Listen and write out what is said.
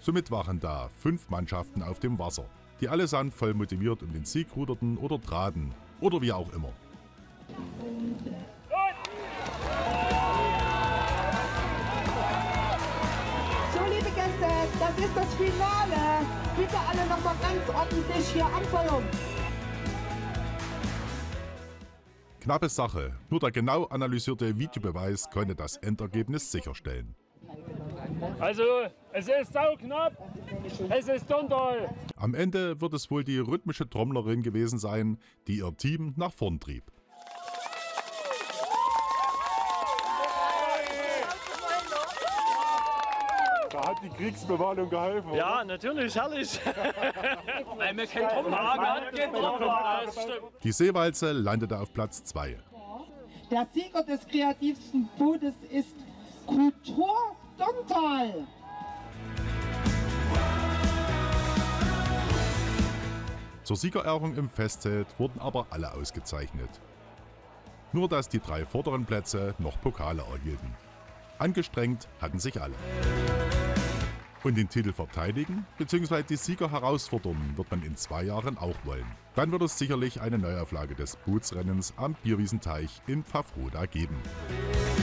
Somit waren da 5 Mannschaften auf dem Wasser, die allesamt voll motiviert um den Sieg ruderten oder traten oder wie auch immer. So, liebe Gäste, das ist das Finale. Bitte alle nochmal ganz ordentlich hier anfeuern. Knappe Sache, nur der genau analysierte Videobeweis konnte das Endergebnis sicherstellen. Also, es ist sauknapp, es ist toll. Am Ende wird es wohl die rhythmische Trommlerin gewesen sein, die ihr Team nach vorn trieb. Da hat die Kriegsbewahrung geholfen. Oder? Ja, natürlich, herrlich. Weil wir kein Trommler. Die Seewalze landete auf Platz 2. Der Sieger des kreativsten Bootes ist Kultur Domtal. Zur Siegerehrung im Festzelt wurden aber alle ausgezeichnet. Nur dass die 3 vorderen Plätze noch Pokale erhielten. Angestrengt hatten sich alle. Und den Titel verteidigen bzw. die Sieger herausfordern wird man in 2 Jahren auch wollen. Dann wird es sicherlich eine Neuauflage des Bootsrennens am Bierwiesenteich in Pfaffroda geben.